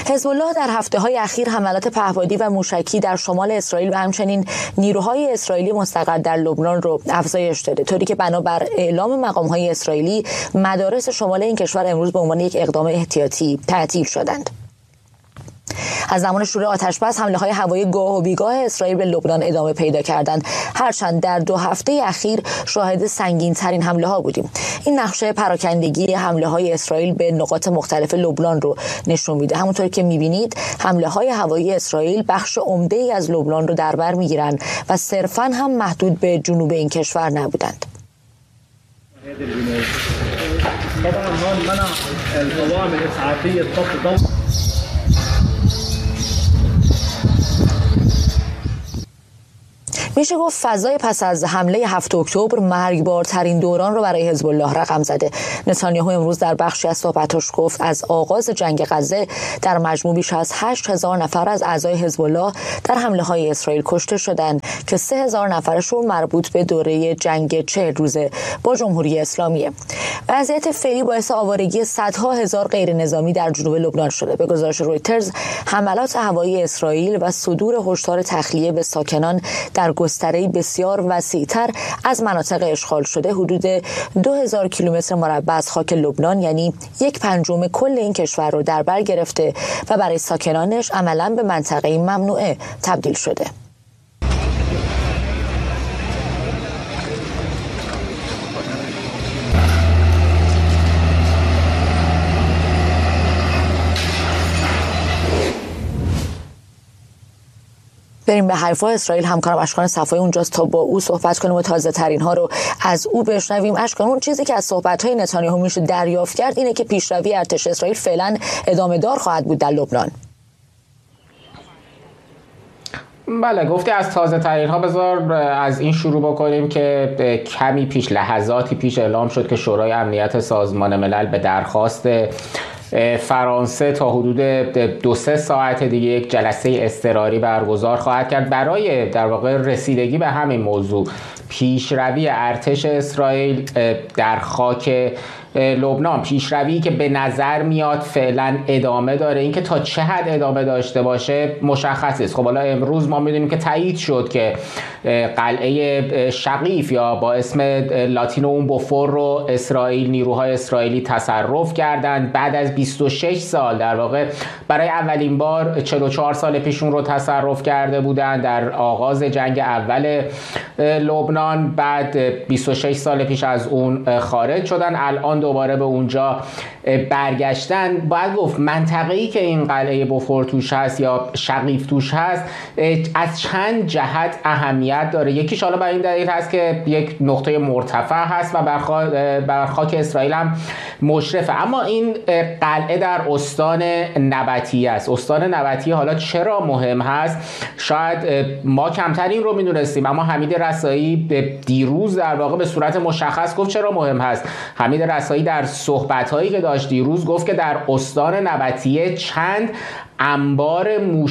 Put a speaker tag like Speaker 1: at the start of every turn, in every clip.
Speaker 1: حزب الله در هفته‌های اخیر حملات پهپادی و موشکی در شمال اسرائیل و همچنین نیروهای اسرائیلی مستقر در لبنان رو افزایش داده، طوری که بنابر اعلام مقام‌های اسرائیلی مدارس شمال این کشور امروز به عنوان یک اقدام احتیاطی تعطیل شدند. از زمان شروع آتش‌بس حمله‌های هوایی گاه و بیگاه اسرائیل به لبنان ادامه پیدا کردند، هرچند در 2 هفته اخیر شاهد سنگین‌ترین حمله‌ها بودیم. این نقشه پراکندگی حمله‌های اسرائیل به نقاط مختلف لبنان رو نشون میده. همونطور که می‌بینید حمله‌های هوایی اسرائیل بخش عمده‌ای از لبنان رو در بر می‌گیرند و صرفاً هم محدود به جنوب این کشور نبودند. میشه گفت فضای پس از حمله 7 اکتبر مرگبارترین دوران رو برای حزب الله رقم زده. نتانیاهو امروز در بخشی از صحبتاش گفت از آغاز جنگ غزه در مجموع بیش از 8000 نفر از اعضای حزب الله در حمله‌های اسرائیل کشته شدند که 3000 نفرشون مربوط به دوره جنگ 40 روزه با جمهوری اسلامیه. وضعیت فعلی باعث آوارگی صدها هزار غیر نظامی در جنوب لبنان شده. به گزارش رویترز حملات هوایی اسرائیل و صدور هشدار تخلیه به ساکنان در گستره بسیار وسیع‌تر از مناطق اشغال شده حدود 2000 کیلومتر مربع از خاک لبنان، یعنی 1/5 کل این کشور رو در بر گرفته و برای ساکنانش عملاً به منطقه ممنوعه تبدیل شده. بریم به حیفا. اسرائیل همکارم اشکان صفایی اونجاست تا با او صحبت کنیم و تازه ترین ها رو از او بشنویم. اشکان، اون چیزی که از صحبت های نتانیاهو میشه دریافت کرد اینه که پیشروی ارتش اسرائیل فعلا ادامه دار خواهد بود در لبنان.
Speaker 2: بله، گفته از تازه ترین ها. بذار از این شروع بکنیم که کمی پیش، لحظاتی پیش اعلام شد که شورای امنیت سازمان ملل به درخواست فرانسه تا حدود 2-3 ساعت دیگه یک جلسه اضطراری برگزار خواهد کرد برای در واقع رسیدگی به همین موضوع، پیشروی ارتش اسرائیل در خاک لبنان. پیشروی که به نظر میاد فعلا ادامه داره. اینکه تا چه حد ادامه داشته باشه مشخص است. خب حالا امروز ما میدونیم که تایید شد که قلعه شقیف یا با اسم لاتینو اون بوفور رو نیروهای اسرائیلی تصرف کردند بعد از 26 سال. در واقع برای اولین بار 44 سال پیشون رو تصرف کرده بودند در آغاز جنگ اول لبنان، بعد 26 سال پیش از اون خارج شدن، الان دوباره به اونجا برگشتن. باید گفت منطقه‌ای که این قلعه بوفور توش هست یا شقیف توش هست از چند جهت اهمیت داره. یکیش حالا برای این دلیل هست که یک نقطه مرتفع هست و بر خاک اسرائیل هم مشرفه. اما این قلعه در استان نبطیه است. استان نبطیه حالا چرا مهم هست؟ شاید ما کمتر این رو میدونستیم، اما حمید رسایی دیروز در واقع به صورت مشخص گفت چرا مهم هست. حمید رسایی در صحبت‌هایی که داشت دیروز گفت که در استان نبطیه چند انبار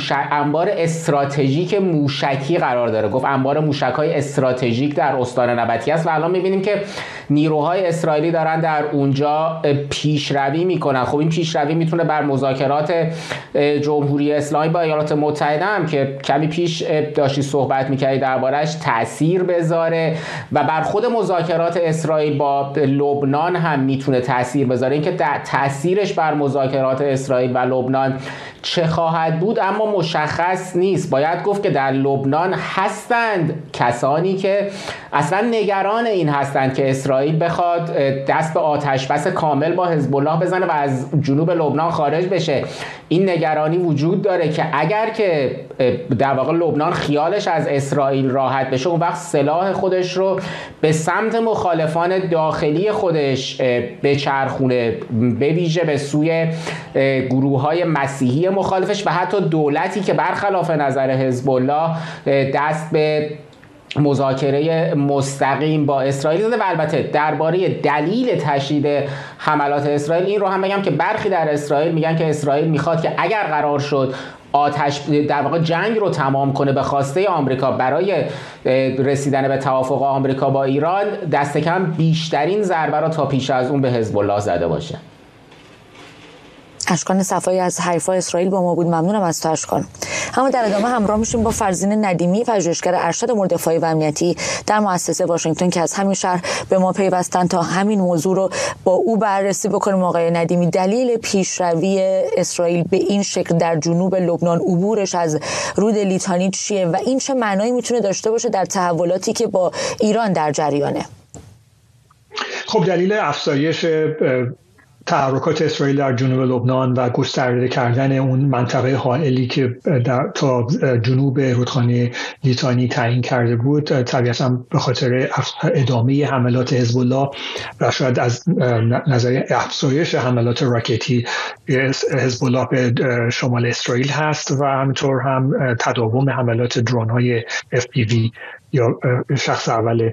Speaker 2: استراتژیک موشکی قرار داره. گفت انبار موشک‌های استراتژیک در استان نبطیه است و الان می‌بینیم که نیروهای اسرائیلی دارن در اونجا پیشروی میکنن. خب این پیشروی میتونه بر مذاکرات جمهوری اسلامی با ایالات متحده هم که کمی پیش داشتی صحبت میکردی دربارش تأثیر بذاره و بر خود مذاکرات اسرائیل با لبنان هم میتونه تأثیر بذاره. اینکه تأثیرش بر مذاکرات اسرائیل و لبنان چه خواهد بود اما مشخص نیست. باید گفت که در لبنان هستند کسانی که اصلا نگران این هستند که اسرائیل بخواد دست به آتش‌بس کامل با حزب الله بزنه و از جنوب لبنان خارج بشه. این نگرانی وجود داره که اگر که در واقع لبنان خیالش از اسرائیل راحت بشه اون وقت سلاح خودش رو به سمت مخالفان داخلی خودش بچرخونه، به ویژه به سوی گروه‌های مسیحی مخالفش و حتی دولتی که برخلاف نظر حزب الله دست به مذاکره مستقیم با اسرائیل زده. و البته درباره دلیل تشدید حملات اسرائیل این رو هم بگم که برخی در اسرائیل میگن که اسرائیل میخواد که اگر قرار شد در واقع جنگ رو تمام کنه به خواسته آمریکا برای رسیدن به توافق آمریکا با ایران، دست کم بیشترین ضربه را تا پیش از اون به حزب الله زده باشه.
Speaker 1: اشکان صفایی از حیفا اسرائیل با ما بود. ممنونم از تو اشکان. اما در ادامه همراه میشیم با فرزین ندیمی، پژوهشگر ارشد امور دفاعی و امنیتی در مؤسسه واشنگتن که از همین شهر به ما پیوستن تا همین موضوع رو با او بررسی بکنیم. آقای ندیمی، دلیل پیشروی اسرائیل به این شکل در جنوب لبنان، عبورش از رود لیتانی چیه و این چه معنایی میتونه داشته باشه در تحولاتی که با ایران در جریانه؟
Speaker 3: خب دلیل افزایش تحرکات اسرائیل در جنوب لبنان و گسترده کردن اون منطقه حائلی که تا جنوب رودخانه لیتانی تعیین کرده بود طبیعتاً به خاطر ادامه حملات حزب الله و شاید از نظر افزایش حملات راکتی حزب الله به شمال اسرائیل هست و همینطور هم تداوم حملات درون‌های FPV یا شخص اول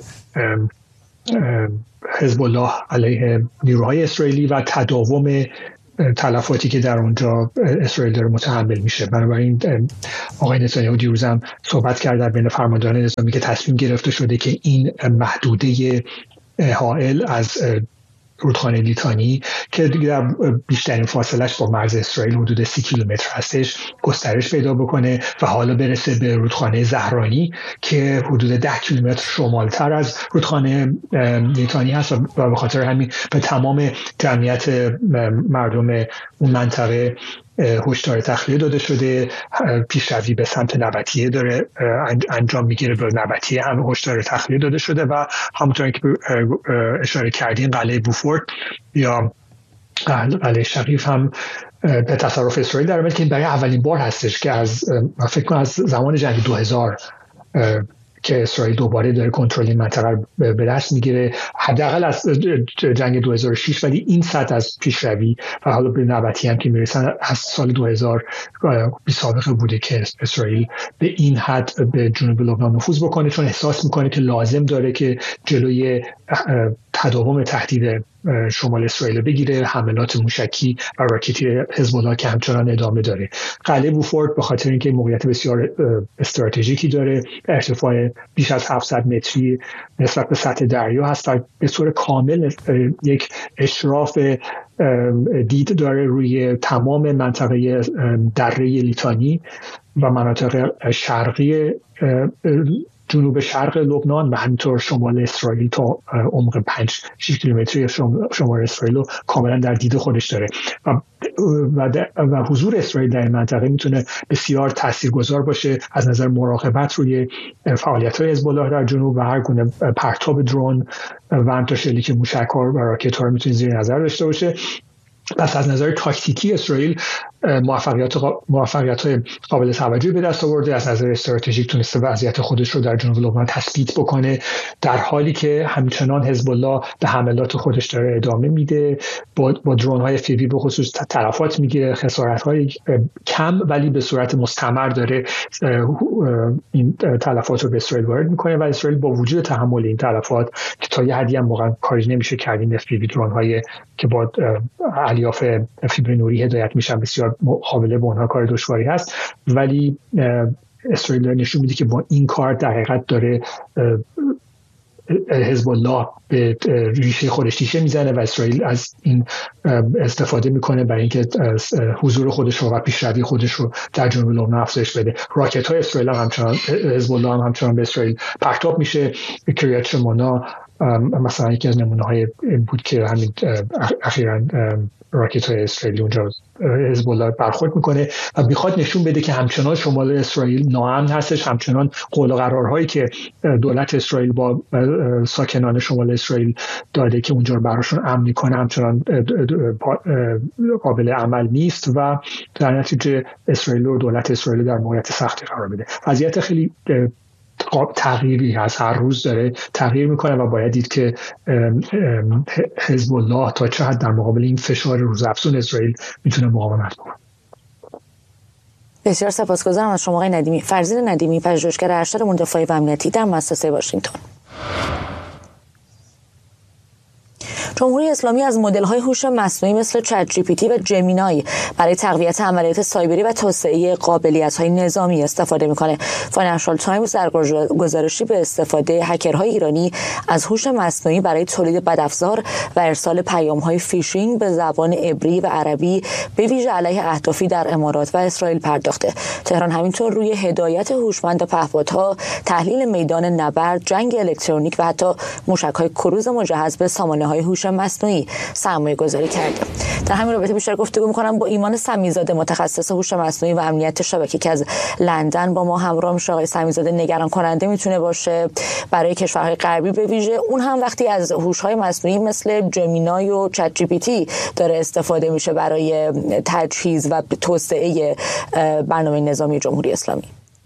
Speaker 3: حزب الله علیه نیروهای اسرائیلی و تداوم تلفاتی که در اونجا اسرائیل داره متحمل میشه. بنابراین آقای نتانیاهو دیروز هم صحبت کرد در بین فرمانداران نظامی که تصمیم گرفته شده که این محدوده حائل از رودخانه لیتانی که در بیشترین فاصلش با مرز اسرائیل حدود 30 کیلومتر هستش گسترش پیدا بکنه و حالا برسه به رودخانه زهرانی که حدود 10 کیلومتر شمالتر از رودخانه لیتانی هست و به خاطر همین به تمام جمعیت مردم اون منطقه هشدار تخلیه داده شده. پیشروی به سمت نبطیه داره انجام میگیره، به نبطیه هم هشدار تخلیه داده شده و همونطور که اشاره کردین قلعه بوفورت یا قلعه شقیف هم به تصرف اسرائیل در اومد که برای اولین بار هستش که از فکر کنم از زمان جنگ 2000 که اسرائیل دوباره داره کنترل این منطقه به دست میگیره، حداقل از جنگ 2006، ولی این سطح از پیشروی و حالا به نبطی هم که میرسن از سال 2000 بی سابقه بوده که اسرائیل به این حد به جنوب لبنان نفوذ بکنه، چون احساس میکنه که لازم داره که جلوی تداوم تهدید شمال اسرائیل بگیره، حملات موشکی و راکتی حزب الله که همچنان ادامه داره. قلعه بوفورت به خاطر اینکه موقعیت بسیار استراتژیکی داره، ارتفاع بیش از 700 متری نسبت به سطح دریا هست و به صورت کامل یک اشراف دید داره روی تمام منطقه دره لیتانی و مناطق شرقی جنوب شرق لبنان و همینطور شمال اسرائیل تا عمق 5-6 کیلومتری شمال اسرائیل رو کاملا در دید خودش داره و حضور اسرائیل در این منطقه میتونه بسیار تاثیرگذار باشه از نظر مراقبت روی فعالیت‌های حزب الله در جنوب و هر گونه پرتاب درون و هم تا شلیک موشک‌ها و راکت‌ها رو میتونه زیر نظر داشته باشه. پس از نظر تاکتیکی اسرائیل موفقیت‌های قابل توجهی به دست آورده، از نظر استراتژیک تونسته وضعیت خودش رو در جنوب لبنان تثبیت بکنه، در حالی که همچنان حزب الله به حملات خودش داره ادامه میده، با درون‌های FPV به خصوص تلفات میگیره، خسارت‌های کم ولی به صورت مستمر داره این تلفات رو به اسرائیل وارد میکنه و اسرائیل با وجود تحمل این تلفات که تا یه حدی هم واقعا کاری نمیشه کرد، این FPV درون‌های که با الیاف فیبر نوری هدایت میشن بسیار قابل به اونها کار دشواری هست، ولی اسرائیل داره نشون میده که با این کار در حقیقت داره حزب الله به ریشه خودش تیشه میزنه و اسرائیل از این استفاده میکنه برای اینکه حضور خودش رو و پیشروی خودش رو در جنوب لبنان افزایش بده. راکت های اسرائیل هم همچنان، حزب الله هم همچنان به اسرائیل پرتاب میشه. کریات شمونا مثلا یکی از نمونه های بود که همین اخیراً راکت های اسرائیلی اونجا حزب الله برخورد میکنه و میخواد نشون بده که همچنان شمال اسرائیل ناامن هستش، همچنان قول و قرارهایی که دولت اسرائیل با ساکنان شمال اسرائیل داده که اونجا رو براشون امن میکنه همچنان قابل عمل نیست و در نتیجه اسرائیل و دولت اسرائیل در موقعیت سختی قرار بده. وضعیت خیلی تغییری هست، هر روز داره تغییر میکنه و باید دید که حزب الله تا چه حد در مقابل این فشار روزافزون اسرائیل میتونه مقاومت کنه.
Speaker 1: بسیار سپاسگزارم از شما آقای ندیمی. فرزین ندیمی، پژوهشگر ارشد امور دفاعی و امنیتی در مؤسسه واشنگتن. جمهوری اسلامی از مدل‌های هوش مصنوعی مثل چت جی پی تی و جمینای برای تقویت عملیات سایبری و توسعه قابلیت‌های نظامی استفاده می‌کنه. فاینانشال تایمز در گزارشی به استفاده هکرهای ایرانی از هوش مصنوعی برای تولید بدافزار و ارسال پیام‌های فیشینگ به زبان عبری و عربی به ویژه علیه اهدافی در امارات و اسرائیل پرداخته. تهران همینطور روی هدایت هوشمند پهپادها، تحلیل میدان نبرد، جنگ الکترونیک و حتی موشک‌های کروز مجهز به سامانه‌های هوش مصنوعی سرمایه‌گذاری کرده. در همین رابطه بیشتر گفتگو می‌کنم با ایمان سمیزاده، متخصص هوش مصنوعی و امنیت شبکه که از لندن با ما همراه میشه. آقای سمیزاده، نگران کننده میتونه باشه برای کشورهای غربی به ویژه اون هم وقتی از هوش‌های مصنوعی مثل جمینای و چت جی پی تی داره استفاده میشه برای تجهیز و توسعه برنامه نظامی جمهوری اسلامی.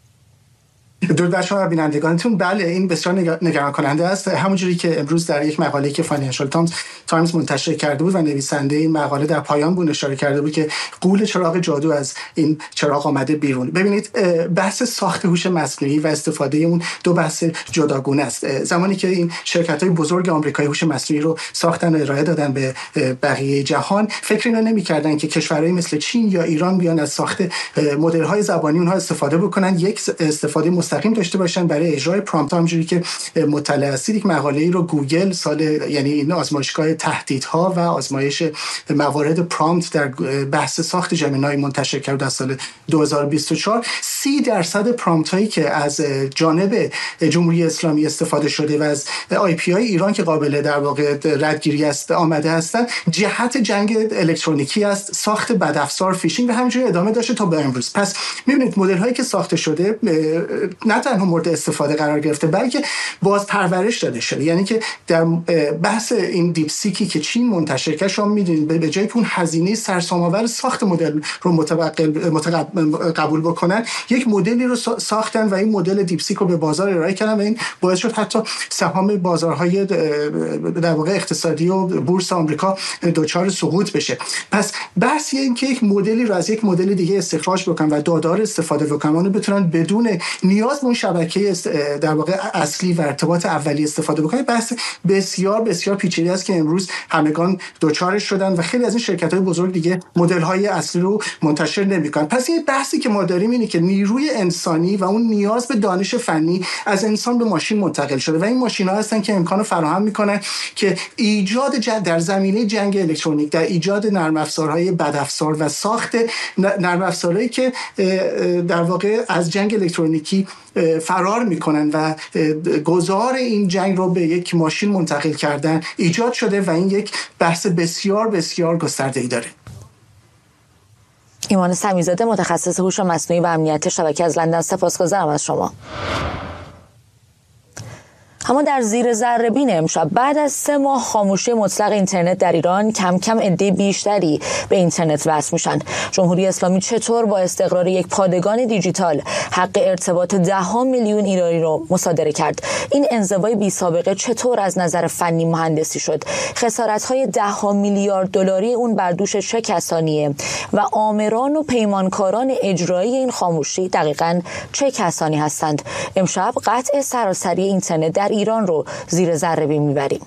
Speaker 4: درود بر شما بینندگانتون. بله، این بسیار نگران کننده است. همونجوری که امروز در یک مقاله که فاینانشال تایمز منتشر کرده بود و نویسنده این مقاله در پایان بود اشاره کرده بود که غول چراغ جادو از این چراغ آمده بیرون. ببینید، بحث ساخت هوش مصنوعی و استفاده اون دو بحث جداگونه است. زمانی که این شرکت‌های بزرگ آمریکایی هوش مصنوعی رو ساختن و ارائه دادن به بقیه جهان، فکر اینو نمی‌کردن که کشورهای مثل چین یا ایران بیان از ساخت مدل‌های زبانی اونها استفاده بکنن، یک استفاده مستقیم داشته باشن برای اجرای پرامپت. همونجوری که مطلع هستید، یک مقاله‌ای رو گوگل یعنی این آزمایشگاه تهدیدها و آزمایش موارد پرامپت در بحث ساخت جمینای منتشر کرد در سال 2024. 30% پرامپت هایی که از جانب جمهوری اسلامی استفاده شده و از آی پی آی ایران که قابل در واقع ردگیری است آمده هستند، جهت جنگ الکترونیکی است، ساخت بدافزار، فیشینگ و همینجوری ادامه داشته تا به امروز. پس می‌بینید مدل هایی که ساخته شده نه تنها مورد استفاده قرار گرفته بلکه باز پرورش داده شده. یعنی که در بحث این دیپ سیکی که چین منتشر کرد، شما می‌دونید به جای که اون هزینه سرسام‌آور ساخت مدل رو قبول بکنن، یک مدلی رو ساختن و این مدل دیپ سیک رو به بازار ارائه کردن و این باعث شد حتی سهام بازارهای در واقع اقتصادی و بورس آمریکا دچار سقوط بشه. پس بحث این که یک مدلی رو از یک مدل دیگه استخراج بکنن و دادار استفاده بکنن، اون بتونن بدون نیاز به اون شبکه در واقع اصلی و ارتباط اولیه استفاده بکنن، بحث بسیار بسیار پیچیده است که امروز همگان دوچارش شدن و خیلی از این شرکت‌های بزرگ دیگه مدل‌های اصلی رو منتشر نمی‌کنن. پس این بحثی که ما داریم اینه که نیروی انسانی و اون نیاز به دانش فنی از انسان به ماشین منتقل شده و این ماشین‌ها هستن که امکانو فراهم می‌کنن که ایجاد در زمینه جنگ الکترونیک، در ایجاد نرم افزارهای بدافزار و ساخت نرم افزارهایی که در واقع از جنگ الکترونیکی فرار میکنن و گذار این جنگ رو به یک ماشین منتقل کردن ایجاد شده و این یک بحث بسیار بسیار گسترده‌ای داره.
Speaker 1: ایمان سمیزاده، متخصص هوش مصنوعی و امنیت شبکه از لندن، سپاسگزارم از شما. اما در زیر ذره‌بین امشب، بعد از 3 ماه خاموشی مطلق اینترنت در ایران، کم کم عده بیشتری به اینترنت وصل میشن. جمهوری اسلامی چطور با استقرار یک پادگان دیجیتال حق ارتباط 10 میلیون ایرانی رو مصادره کرد؟ این انزوای بی سابقه چطور از نظر فنی مهندسی شد؟ خسارت‌های 10 میلیارد دلاری اون بر دوش چه کسانیه و آمران و پیمانکاران اجرایی این خاموشی دقیقاً چه کسانی هستند؟ امشب قطع سراسری اینترنت در ایران رو زیر ذره‌بین میبریم.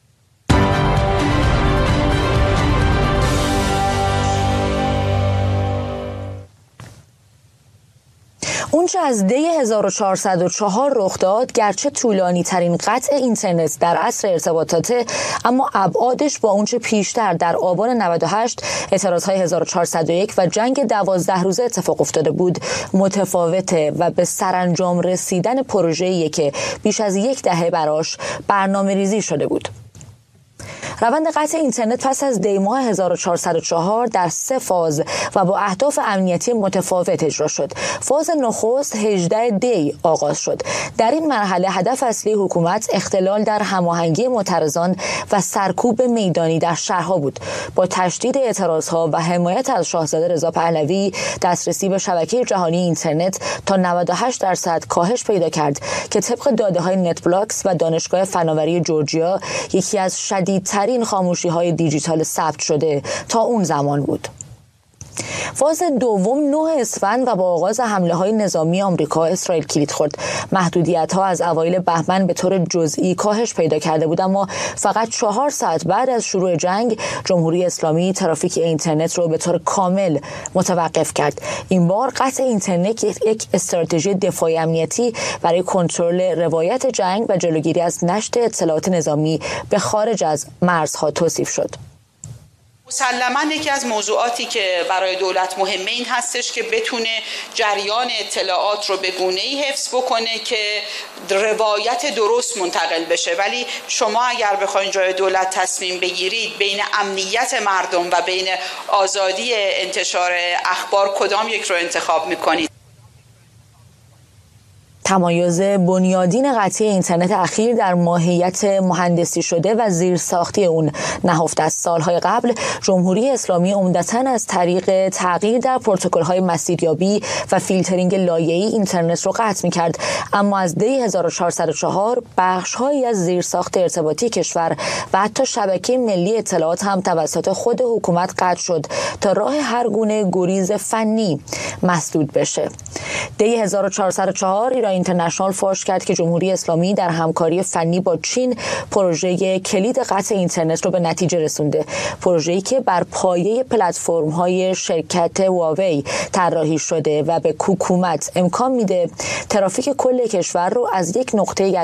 Speaker 1: اونچه از دی 1404 رخ داد گرچه طولانی ترین قطع اینترنت در عصر ارتباطاته، اما ابعادش با اونچه پیشتر در آبان 98 اعتراضهای 1401 و جنگ 12 روزه اتفاق افتاده بود متفاوته و به سرانجام رسیدن پروژه‌ای که بیش از 10 دهه براش برنامه ریزی شده بود. روند قطع اینترنت پس از دی ماه 1404 در 3 فاز و با اهداف امنیتی متفاوت اجرا شد. فاز نخست 18 دی آغاز شد. در این مرحله هدف اصلی حکومت اختلال در هماهنگی معترضان و سرکوب میدانی در شهرها بود. با تشدید اعتراضها و حمایت از شاهزاده رضا پهلوی، دسترسی به شبکه جهانی اینترنت تا 98% کاهش پیدا کرد که طبق داده‌های نت بلاکس و دانشگاه فناوری جورجیا یکی از شدیدترین خاموشی‌های دیجیتال ثبت شده تا اون زمان بود. فاز دوم 9 اسفند و با آغاز حمله‌های نظامی آمریکا اسرائیل کلید خورد. محدودیت‌ها از اوایل بهمن به طور جزئی کاهش پیدا کرده بود، اما فقط 4 ساعت بعد از شروع جنگ جمهوری اسلامی ترافیک اینترنت رو به طور کامل متوقف کرد. این بار قطع اینترنت یک استراتژی دفاعی امنیتی برای کنترل روایت جنگ و جلوگیری از نشر اطلاعات نظامی به خارج از مرزها توصیف شد.
Speaker 5: مسلماً یکی از موضوعاتی که برای دولت مهمه این هستش که بتونه جریان اطلاعات رو به گونه‌ای حفظ بکنه که روایت درست منتقل بشه، ولی شما اگر بخواید جای دولت تصمیم بگیرید بین امنیت مردم و بین آزادی انتشار اخبار کدام یک رو انتخاب میکنید؟
Speaker 1: تمایز بنیادین قطعی اینترنت اخیر در ماهیت مهندسی شده و زیرساختی اون نهفته است. سالهای قبل جمهوری اسلامی عمدتاً از طریق تغییر در پروتکل‌های مسیریابی و فیلترینگ لایه‌ای اینترنت رو قطع می‌کرد، اما از دی 1404 بخش‌هایی از زیرساخت ارتباطی کشور و حتی شبکه ملی اطلاعات هم توسط خود حکومت قطع شد تا راه هر گونه گریز فنی مسدود بشه. دی 1404 ایران اینترنشنال فاش کرد که جمهوری اسلامی در همکاری فنی با چین پروژه کلید قطع اینترنت رو به نتیجه رسونده. پروژه‌ای که بر پایه پلتفرم‌های شرکت هواوی طراحی شده و به حکومت امکان میده ترافیک کل کشور رو از یک نقطه